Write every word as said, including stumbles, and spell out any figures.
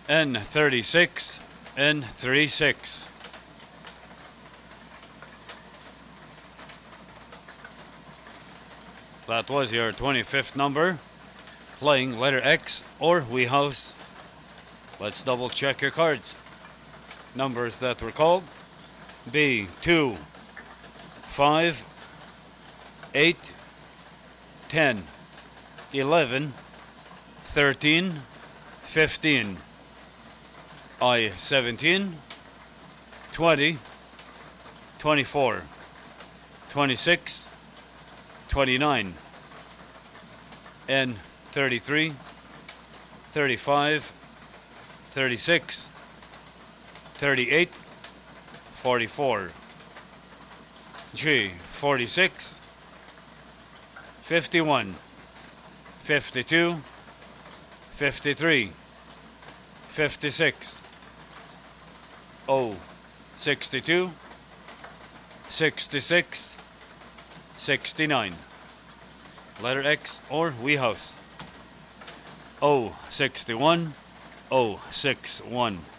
N thirty-six, N thirty-six. That was your twenty-fifth number, playing letter X or Wee House. Let's double check your cards. Numbers that were called: B, two, five, eight, ten, eleven, thirteen, fifteen, I, seventeen, twenty, twenty-four, twenty-six, twenty-nine, N, thirty-three, thirty-five, thirty-six, thirty-eight, forty-four, G, forty-six, fifty-one, fifty-two, fifty-three, fifty-six, O, sixty-two, sixty-six, sixty-nine. Letter X or Wee House. O, sixty-one, O, six-one.